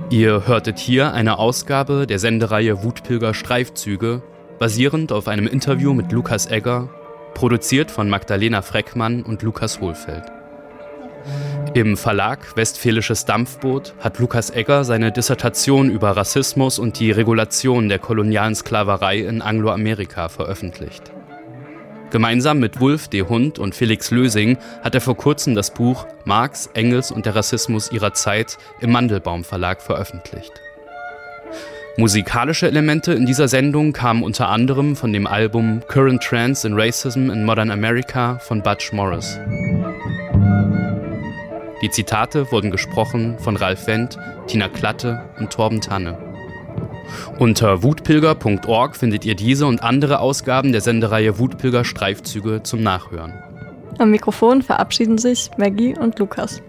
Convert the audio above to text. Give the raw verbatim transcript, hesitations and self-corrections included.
Ihr hörtet hier eine Ausgabe der Sendereihe Wutpilger Streifzüge, basierend auf einem Interview mit Lukas Egger, produziert von Magdalena Freckmann und Lukas Hohlfeld. Im Verlag Westfälisches Dampfboot hat Lukas Egger seine Dissertation über Rassismus und die Regulation der kolonialen Sklaverei in Angloamerika veröffentlicht. Gemeinsam mit Wulf de Hund und Felix Lösing hat er vor kurzem das Buch Marx, Engels und der Rassismus ihrer Zeit im Mandelbaum Verlag veröffentlicht. Musikalische Elemente in dieser Sendung kamen unter anderem von dem Album Current Trends in Racism in Modern America von Butch Morris. Die Zitate wurden gesprochen von Ralf Wendt, Tina Klatte und Torben Tanne. Unter wutpilger punkt org findet ihr diese und andere Ausgaben der Sendereihe Wutpilger Streifzüge zum Nachhören. Am Mikrofon verabschieden sich Maggie und Lukas.